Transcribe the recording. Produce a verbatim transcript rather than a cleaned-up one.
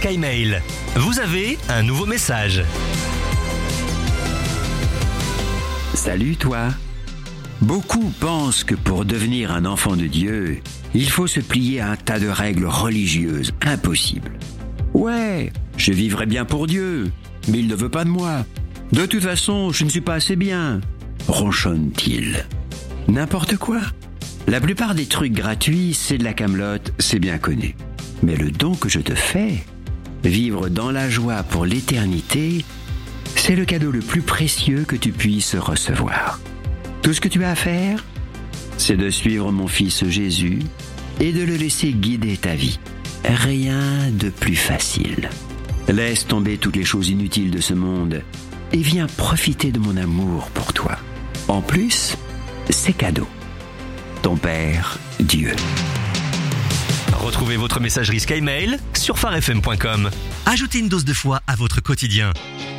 SkyMail. Vous avez un nouveau message. Salut toi. Beaucoup pensent que pour devenir un enfant de Dieu, il faut se plier à un tas de règles religieuses impossibles. Ouais, je vivrai bien pour Dieu, mais il ne veut pas de moi. De toute façon, je ne suis pas assez bien, ronchonne-t-il. N'importe quoi. La plupart des trucs gratuits, c'est de la camelote, c'est bien connu. Mais le don que je te fais, vivre dans la joie pour l'éternité, c'est le cadeau le plus précieux que tu puisses recevoir. Tout ce que tu as à faire, c'est de suivre mon fils Jésus et de le laisser guider ta vie. Rien de plus facile. Laisse tomber toutes les choses inutiles de ce monde et viens profiter de mon amour pour toi. En plus, c'est cadeau. Ton Père, Dieu. Retrouvez votre messagerie SkyMail sur phare f m point com. Ajoutez une dose de foi à votre quotidien.